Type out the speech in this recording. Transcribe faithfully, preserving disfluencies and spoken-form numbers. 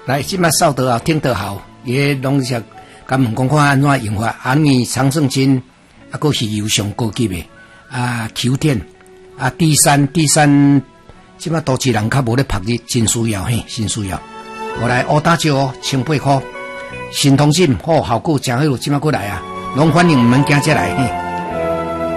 来，即摆扫得好，听得好，也拢是甲问讲看安怎用法。啊，因为常胜军啊，佫是优上高级的啊，Q 点啊，第三第三，即摆都市人较无咧拍日，真需要嘿，真需要。我来乌打椒哦，千八箍，新通信好效果真好，即摆过来啊，拢欢迎唔免惊这来嘿。